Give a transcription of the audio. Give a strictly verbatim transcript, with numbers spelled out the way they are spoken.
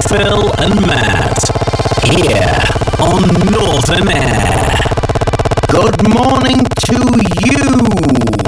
Phil and Matt, here on Northern Air. Good morning to you.